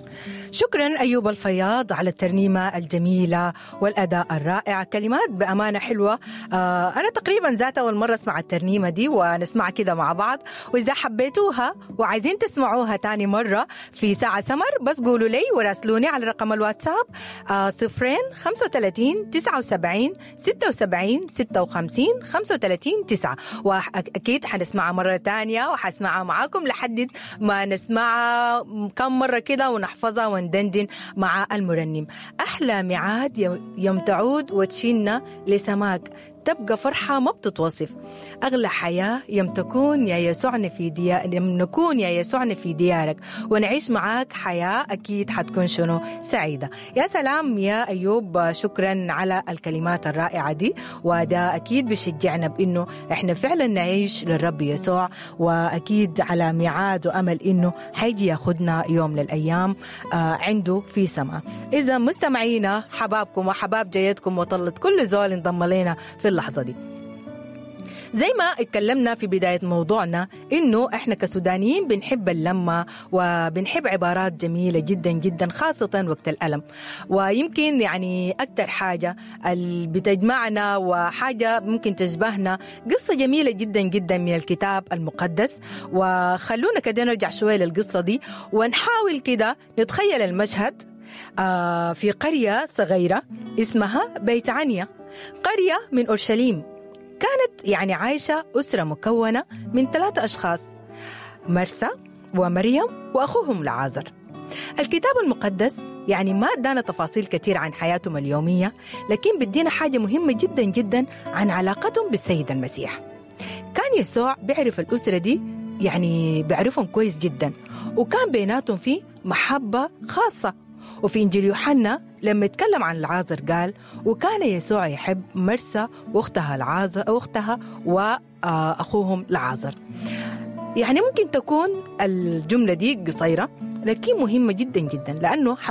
شكرا أيوب الفياض على الترنيمة الجميلة والأداء الرائع. كلمات بأمانة حلوة. أنا تقريبا ذات أول مرة أسمع الترنيمة دي ونسمع كده مع بعض. وإذا حبيتوها وعايزين تسمعوها تاني مرة في ساعة سمر بس قولوا لي وراسلوني على رقم الواتساب 035 79 76 56 35 9. وأكيد حنسمعها مرة تانية وحسمعها معاكم لحد ما نسمعها كم مرة كده ونحفظها وندندن مع المرنم. أحلى ميعاد يوم تعود وتشيلنا لسماك، تبقى فرحة ما بتتوصف. أغلى حياة يوم تكون يا يسوعنا في نكون يا يسوعنا في ديارك ونعيش معاك حياة أكيد حتكون شنو سعيدة. يا سلام يا أيوب، شكرا على الكلمات الرائعة دي، وده أكيد بشجعنا بإنه إحنا فعلا نعيش للرب يسوع، وأكيد على ميعاد وأمل إنه حيجي ياخدنا يوم من الأيام عنده في سماء. إذا مستمعينا حبابكم وحباب جيدكم وطلت كل زول انضم لنا في اللحظة دي، زي ما اتكلمنا في بداية موضوعنا إنه إحنا كسودانيين بنحب اللمة وبنحب عبارات جميلة جدا جدا خاصة وقت الألم. ويمكن يعني أكتر حاجة اللي بتجمعنا وحاجة ممكن تشبهنا قصة جميلة جدا جدا من الكتاب المقدس. وخلونا كده نرجع شوية للقصة دي ونحاول كده نتخيل المشهد في قرية صغيرة اسمها بيت عنيا، قرية من أورشليم. كانت يعني عايشة أسرة مكونة من 3 أشخاص، مرسى ومريم وأخوهم لعازر. الكتاب المقدس يعني ما ادانا تفاصيل كتير عن حياتهم اليومية، لكن بدينا حاجة مهمة جدا جدا عن علاقتهم بالسيد المسيح. كان يسوع بيعرف الأسرة دي، يعني بيعرفهم كويس جدا، وكان بيناتهم فيه محبة خاصة. وفي إنجيل يوحنا لما يتكلم عن العازر قال: وكان يسوع يحب مرسى واختها وأخوهم العازر. يعني ممكن تكون الجملة دي قصيرة لكن مهمة جدا جدا، لأنه